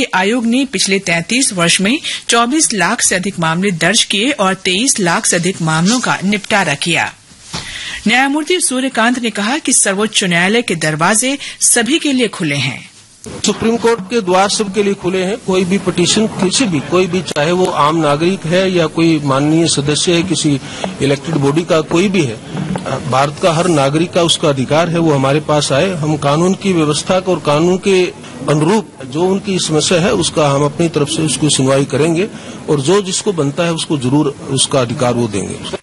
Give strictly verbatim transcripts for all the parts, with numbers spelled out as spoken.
कि आयोग ने पिछले तैंतीस वर्ष में चौबीस लाख से अधिक मामले दर्ज किए और तेईस लाख से अधिक मामलों का निपटारा किया। न्यायमूर्ति सूर्यकांत ने कहा कि सर्वोच्च न्यायालय के दरवाजे सभी के लिए खुले हैं। सुप्रीम कोर्ट के द्वार सबके लिए खुले हैं। कोई भी पिटीशन किसी भी कोई भी चाहे वो आम नागरिक है या कोई माननीय सदस्य है किसी इलेक्टेड बॉडी का कोई भी है, भारत का हर नागरिक का उसका अधिकार है वो हमारे पास आए। हम कानून की व्यवस्था को और कानून के अनुरूप जो उनकी समस्या है उसका हम अपनी तरफ से उसकी सुनवाई करेंगे और जो जिसको बनता है उसको जरूर उसका अधिकार वो देंगे।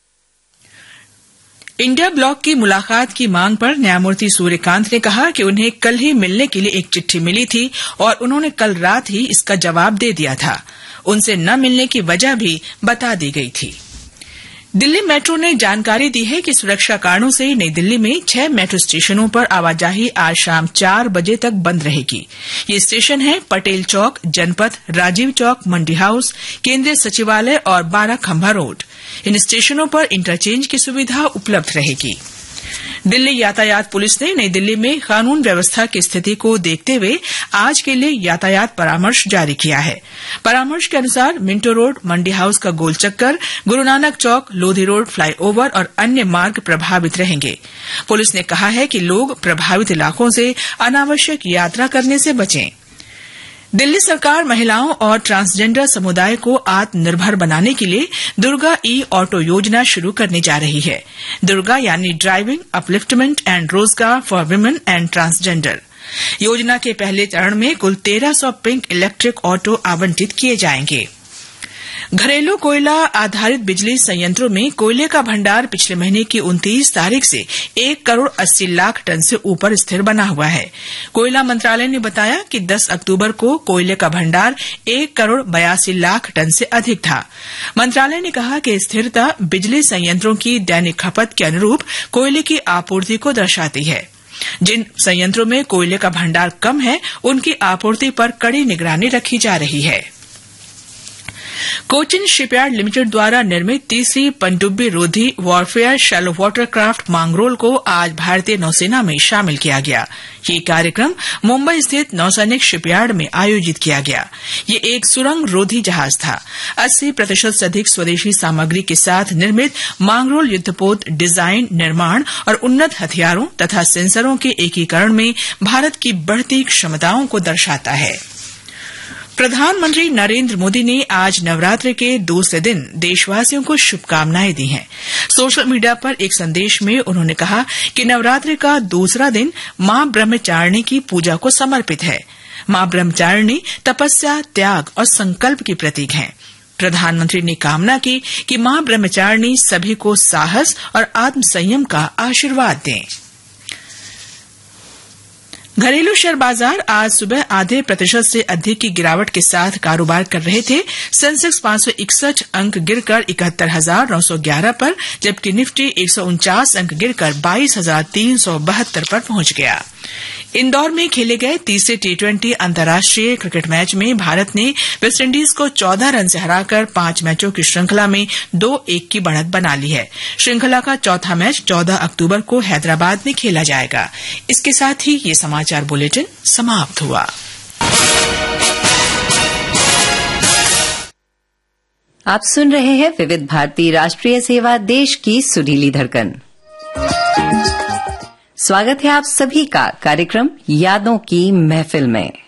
इंडिया ब्लॉक की मुलाकात की मांग पर न्यायमूर्ति सूर्यकांत ने कहा कि उन्हें कल ही मिलने के लिए एक चिट्ठी मिली थी और उन्होंने कल रात ही इसका जवाब दे दिया था। उनसे न मिलने की वजह भी बता दी गई थी। दिल्ली मेट्रो ने जानकारी दी है कि सुरक्षा कारणों से नई दिल्ली में छह मेट्रो स्टेशनों पर आवाजाही आज शाम चार बजे तक बंद रहेगी। ये स्टेशन है पटेल चौक, जनपथ, राजीव चौक, मंडी हाउस, केंद्रीय सचिवालय और बारह खंभा रोड। इन स्टेशनों पर इंटरचेंज की सुविधा उपलब्ध रहेगी। दिल्ली यातायात पुलिस ने नई दिल्ली में कानून व्यवस्था की स्थिति को देखते हुए आज के लिए यातायात परामर्श जारी किया है। परामर्श के अनुसार मिंटो रोड, मंडी हाउस का गोल चक्कर, गुरु नानक चौक, लोधी रोड, फ्लाईओवर और अन्य मार्ग प्रभावित रहेंगे। पुलिस ने कहा है कि लोग प्रभावित इलाकों से अनावश्यक यात्रा करने से बचें। दिल्ली सरकार महिलाओं और ट्रांसजेंडर समुदाय को आत्मनिर्भर बनाने के लिए दुर्गा ई ऑटो योजना शुरू करने जा रही है। दुर्गा यानी ड्राइविंग, अपलिफ्टमेंट एंड रोजगार फॉर वुमेन एंड ट्रांसजेंडर। योजना के पहले चरण में कुल तेरह सौ पिंक इलेक्ट्रिक ऑटो आवंटित किए जाएंगे। घरेलू कोयला आधारित बिजली संयंत्रों में कोयले का भंडार पिछले महीने की उनतीस तारीख से एक करोड़ अस्सी लाख टन से ऊपर स्थिर बना हुआ है। कोयला मंत्रालय ने बताया कि दस अक्टूबर को कोयले का भंडार एक करोड़ बयासी लाख टन से अधिक था। मंत्रालय ने कहा कि स्थिरता बिजली संयंत्रों की दैनिक खपत के अनुरूप कोयले की आपूर्ति को दर्शाती है। जिन संयंत्रों में कोयले का भंडार कम है उनकी आपूर्ति पर कड़ी निगरानी रखी जा रही है। कोचिन शिपयार्ड लिमिटेड द्वारा निर्मित तीसरी पनडुब्बी रोधी वॉरफेयर शैलो वाटरक्राफ्ट मांगरोल को आज भारतीय नौसेना में शामिल किया गया। ये कार्यक्रम मुंबई स्थित नौसैनिक शिपयार्ड में आयोजित किया गया। ये एक सुरंग रोधी जहाज था। अस्सी प्रतिशत से अधिक स्वदेशी सामग्री के साथ निर्मित मांगरोल युद्धपोत डिजाइन, निर्माण और उन्नत हथियारों तथा सेंसरों के एकीकरण में भारत की बढ़ती क्षमताओं को दर्शाता है। प्रधानमंत्री नरेंद्र मोदी ने आज नवरात्र के दूसरे दिन देशवासियों को शुभकामनाएं दी हैं। सोशल मीडिया पर एक संदेश में उन्होंने कहा कि नवरात्र का दूसरा दिन मां ब्रह्मचारिणी की पूजा को समर्पित है। मां ब्रह्मचारिणी तपस्या, त्याग और संकल्प की प्रतीक हैं। प्रधानमंत्री ने कामना की कि मां ब्रह्मचारिणी सभी को साहस और आत्मसंयम का आशीर्वाद दें। घरेलू शेयर बाजार आज सुबह आधे प्रतिशत से अधिक की गिरावट के साथ कारोबार कर रहे थे। सेंसेक्स पांच सौ इकसठ अंक गिरकर इकहत्तर हजार नौ सौ ग्यारह पर, जबकि निफ्टी एक सौ उनचास अंक गिरकर बाईस हजार तीन सौ बहत्तर पर पहुंच गया। इंदौर में खेले गए तीसरे टी ट्वेंटी अंतर्राष्ट्रीय क्रिकेट मैच में भारत ने वेस्टइंडीज को चौदह रन से हराकर पांच मैचों की श्रृंखला में दो एक की बढ़त बना ली है। श्रृंखला का चौथा मैच चौदह अक्टूबर को हैदराबाद में खेला जाएगा। इसके साथ ही ये समाचार बुलेटिन समाप्त हुआ। आप सुन रहे हैं विविध भारती राष्ट्रीय सेवा, देश की सुरीली धड़कन। स्वागत है आप सभी का कार्यक्रम यादों की महफिल में।